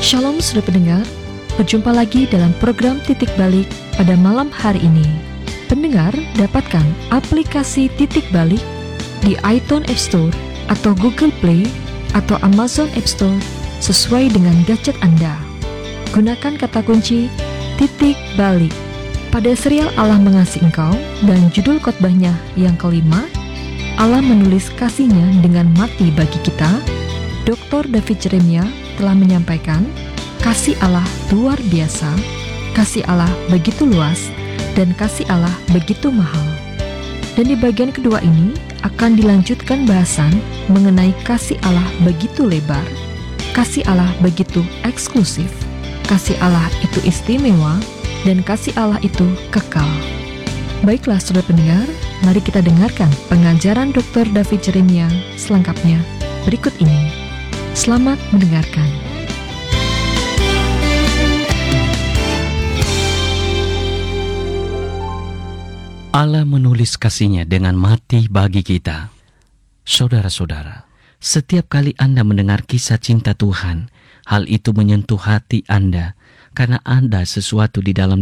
Shalom saudara pendengar, berjumpa lagi dalam program Titik Balik pada malam hari ini. Pendengar dapatkan aplikasi Titik Balik di iTunes App Store atau Google Play atau Amazon App Store sesuai dengan gadget Anda. Gunakan kata kunci Titik Balik. Pada serial Allah Mengasihi Engkau dan judul khotbahnya yang kelima, Allah menulis kasih-Nya dengan mati bagi kita, Dr. David Jeremiah telah menyampaikan kasih Allah luar biasa, kasih Allah begitu luas, dan kasih Allah begitu mahal. Dan di bagian kedua ini akan dilanjutkan bahasan mengenai kasih Allah begitu lebar, kasih Allah begitu eksklusif, kasih Allah itu istimewa, dan kasih Allah itu kekal. Baiklah saudara pendengar, mari kita dengarkan pengajaran Dr. David Jeremiah selengkapnya berikut ini. Selamat mendengarkan. Allah menulis kasih-Nya dengan mati bagi kita. Saudara-saudara, setiap kali Anda mendengar kisah cinta Tuhan, hal itu menyentuh hati Anda karena ada sesuatu di dalam